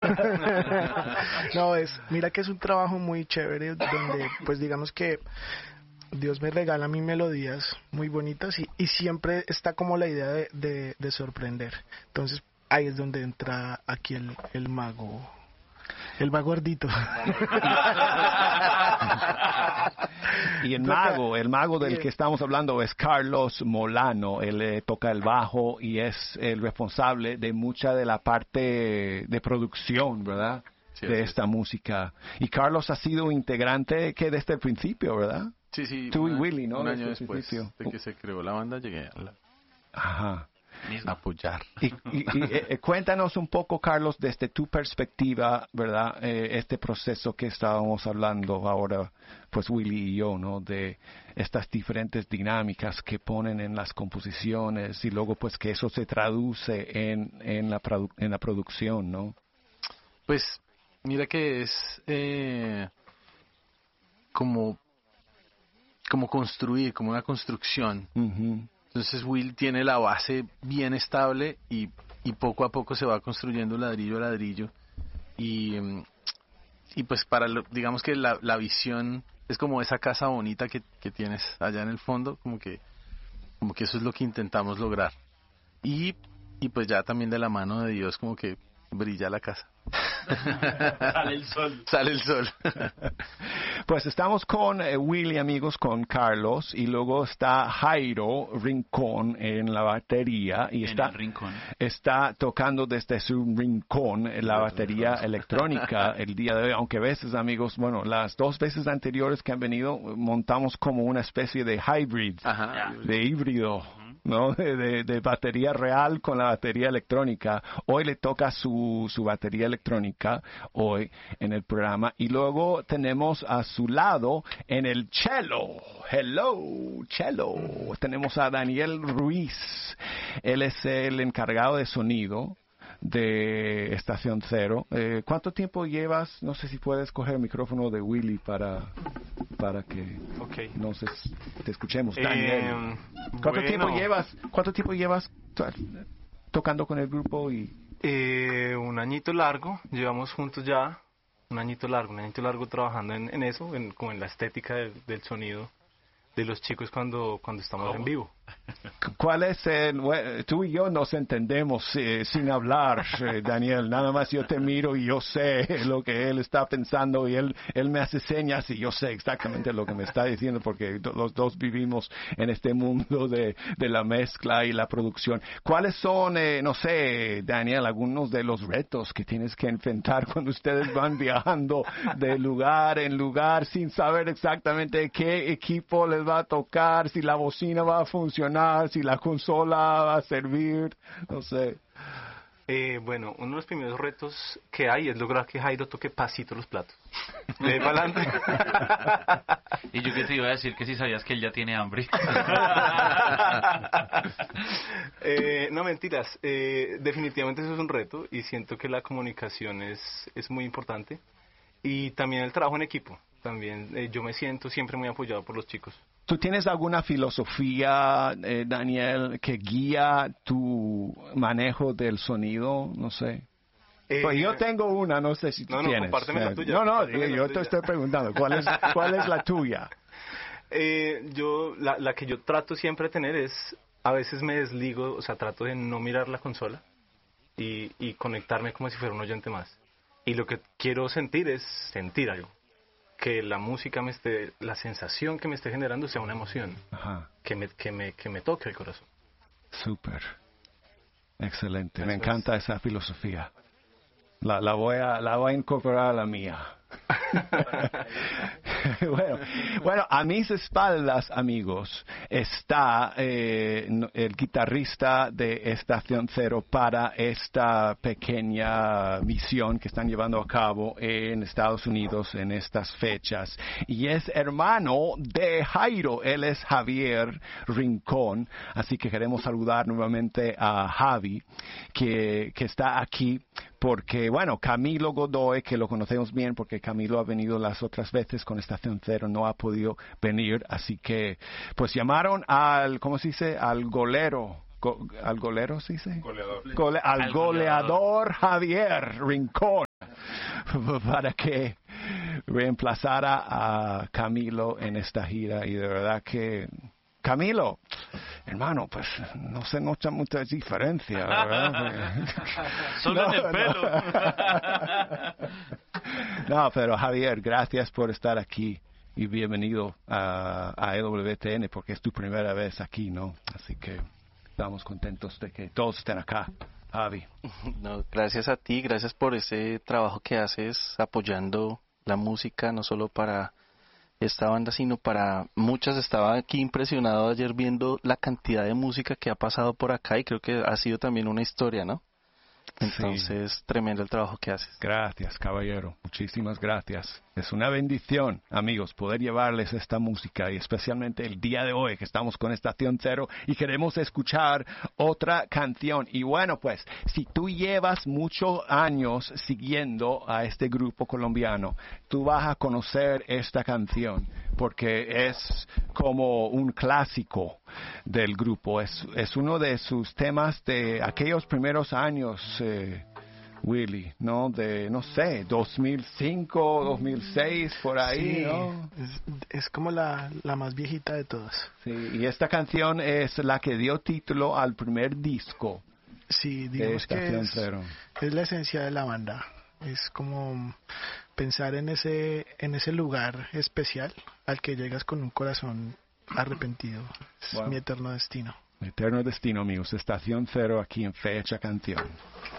No, mira que es un trabajo muy chévere donde pues digamos que Dios me regala a mí melodías muy bonitas y siempre está como la idea de sorprender. Entonces ahí es donde entra aquí el mago. El mago gordito. Y el mago del que estamos hablando es Carlos Molano. Él toca el bajo y es el responsable de mucha de la parte de producción, ¿verdad? Sí, de esta música. Y Carlos ha sido integrante que desde el principio, ¿verdad? Sí. Tú y Willy, ¿no? Un año Desde el después principio. de que se creó la banda, llegué Ajá. a apoyar. Y cuéntanos un poco, Carlos, desde tu perspectiva, ¿verdad? Este proceso que estábamos hablando ahora, pues Willy y yo, ¿no? De estas diferentes dinámicas que ponen en las composiciones y luego pues que eso se traduce en la producción, ¿no? Pues mira que es como construir, como una construcción. Uh-huh. Entonces Will tiene la base bien estable y poco a poco se va construyendo ladrillo a ladrillo y pues digamos que la visión es como esa casa bonita que tienes allá en el fondo, como que eso es lo que intentamos lograr y pues ya también de la mano de Dios como que brilla la casa. Sale el sol. Pues estamos con Willy, amigos, con Carlos, y luego está Jairo Rincón en la batería y está tocando desde su rincón la batería electrónica el día de hoy, aunque a veces, amigos, bueno, las 2 veces anteriores que han venido montamos como una especie de hybrid, de híbrido, ¿no? De batería real con la batería electrónica. Hoy le toca su batería electrónica hoy en el programa. Y luego tenemos a su lado en el cello. Hello, cello. Tenemos a Daniel Ruiz. Él es el encargado de sonido de Estación Cero. ¿Cuánto tiempo llevas? No sé si puedes coger el micrófono de Willy para que te escuchemos. Daniel, ¿cuánto tiempo llevas tocando con el grupo? Un añito largo, llevamos juntos ya un añito largo trabajando en eso, como en la estética del sonido de los chicos cuando estamos en vivo. ¿Cuál es tú y yo nos entendemos sin hablar, Daniel? Nada más yo te miro y yo sé lo que él está pensando y él me hace señas y yo sé exactamente lo que me está diciendo porque los dos vivimos en este mundo de la mezcla y la producción. ¿Cuáles son, no sé, Daniel, algunos de los retos que tienes que enfrentar cuando ustedes van viajando de lugar en lugar sin saber exactamente qué equipo les va a tocar, si la bocina va a funcionar, si la consola va a servir, no sé? Bueno, uno de los primeros retos que hay es lograr que Jairo toque pasito los platos. De ahí para adelante. Y yo que te iba a decir que si sabías que él ya tiene hambre. No, mentiras. Definitivamente eso es un reto y siento que la comunicación es muy importante. Y también el trabajo en equipo. También yo me siento siempre muy apoyado por los chicos. ¿Tú tienes alguna filosofía, Daniel, que guía tu manejo del sonido? No sé. Pues yo tengo una, no sé si tú tienes. Compárteme la tuya. Yo te estoy preguntando, ¿cuál es la tuya? La que yo trato siempre de tener es, a veces me desligo, o sea, trato de no mirar la consola y conectarme como si fuera un oyente más. Y lo que quiero sentir es sentir algo. Que la música la sensación que me esté generando sea una emoción. Ajá. Que me toque el corazón. Súper. Excelente. Me encanta esa filosofía. La voy a incorporar a la mía. Bueno, a mis espaldas, amigos, está el guitarrista de Estación Cero para esta pequeña misión que están llevando a cabo en Estados Unidos en estas fechas. Y es hermano de Jairo, él es Javier Rincón. Así que queremos saludar nuevamente a Javi, que está aquí. Porque, bueno, Camilo Godoy, que lo conocemos bien porque Camilo ha venido las otras veces con Estación Cero, no ha podido venir, así que, pues llamaron al, ¿cómo se dice? Al golero al golero, ¿sí? Goleador. Al goleador Javier Rincón para que reemplazara a Camilo en esta gira. Y de verdad que Camilo, hermano, pues no se nota mucha diferencia, ¿verdad? Solo en el pelo. No, pero Javier, gracias por estar aquí y bienvenido a EWTN porque es tu primera vez aquí, ¿no? Así que estamos contentos de que todos estén acá. Javi. No, gracias a ti, gracias por ese trabajo que haces apoyando la música, no solo para esta banda, sino para muchas. Estaba aquí impresionado ayer viendo la cantidad de música que ha pasado por acá y creo que ha sido también una historia, ¿no? Entonces, sí. Tremendo el trabajo que haces. Gracias, caballero. Muchísimas gracias. Es una bendición, amigos, poder llevarles esta música y especialmente el día de hoy que estamos con Estación Cero y queremos escuchar otra canción. Y bueno, pues, si tú llevas muchos años siguiendo a este grupo colombiano, tú vas a conocer esta canción porque es como un clásico del grupo. Es uno de sus temas de aquellos primeros años, Willy, ¿no? De, no sé, 2005, 2006, por ahí, sí, ¿no? Es como la más viejita de todas. Sí, y esta canción es la que dio título al primer disco. Sí, digamos que es la esencia de la banda. Es como pensar en ese lugar especial al que llegas con un corazón arrepentido. Es mi eterno destino. Mi eterno destino, amigos. Estación Cero aquí en Fecha Canción.